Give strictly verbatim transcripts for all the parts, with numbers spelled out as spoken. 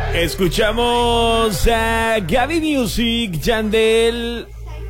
Escuchamos a Gaby Music, Yandel,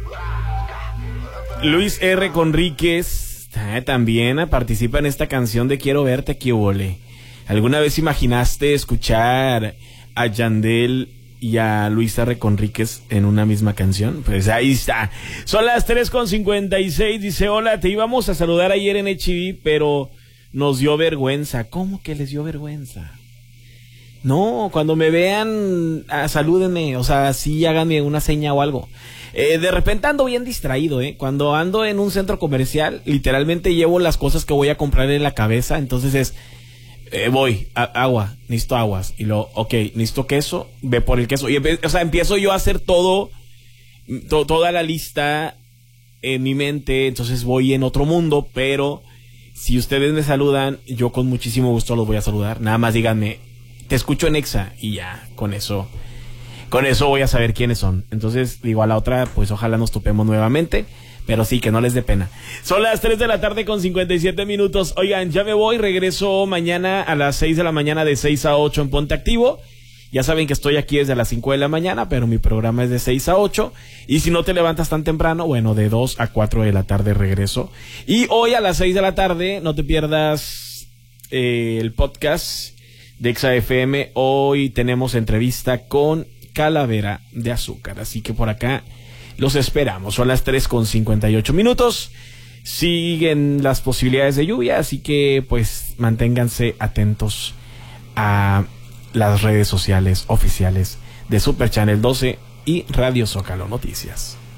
Luis R. Conríquez, ah, también participa en esta canción de Quiero Verte, ¿qué ole? ¿Alguna vez imaginaste escuchar a Yandel y a Luis R. Conríquez en una misma canción? Pues ahí está. Son las tres con cincuenta y seis. Dice, hola, te íbamos a saludar ayer en H D, pero nos dio vergüenza. ¿Cómo que les dio vergüenza? No, cuando me vean, ah, salúdenme, o sea, sí, háganme una seña o algo. Eh, de repente ando bien distraído, ¿eh? Cuando ando en un centro comercial, literalmente llevo las cosas que voy a comprar en la cabeza, entonces es, eh, voy, a, agua, necesito aguas, y luego, ok, necesito queso, ve por el queso, y empe- o sea, empiezo yo a hacer todo, to- toda la lista en mi mente, entonces voy en otro mundo, pero si ustedes me saludan, yo con muchísimo gusto los voy a saludar, nada más díganme, te escucho en Exa, y ya, con eso, con eso voy a saber quiénes son. Entonces, digo, a la otra, pues ojalá nos topemos nuevamente, pero sí, que no les dé pena. Son las tres de la tarde con cincuenta y siete minutos. Oigan, ya me voy, regreso mañana a las seis de la mañana, de seis a ocho en Ponte Activo. Ya saben que estoy aquí desde las cinco de la mañana, pero mi programa es de seis a ocho. Y si no te levantas tan temprano, bueno, de dos a cuatro de la tarde regreso. Y hoy a las seis de la tarde, no te pierdas eh, el podcast de Exa F M. Hoy tenemos entrevista con Calavera de Azúcar, así que por acá los esperamos. Son las tres con cincuenta y ocho minutos. Siguen las posibilidades de lluvia, así que pues manténganse atentos a las redes sociales oficiales de Super Channel doce y Radio Zócalo Noticias.